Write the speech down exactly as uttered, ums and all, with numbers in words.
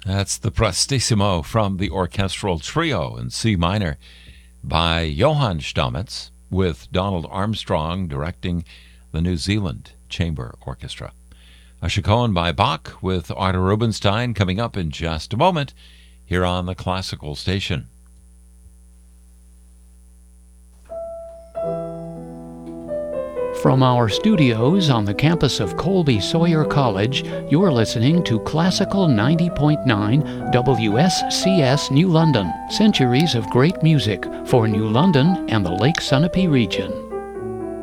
That's the Prestissimo from the orchestral trio in C minor by Johann Stamitz, with Donald Armstrong directing the New Zealand Chamber Orchestra. A chaconne by Bach with Artur Rubinstein coming up in just a moment here on the Classical Station. From our studios on the campus of Colby Sawyer College, you're listening to Classical ninety point nine W S C S New London, centuries of great music for New London and the Lake Sunapee region.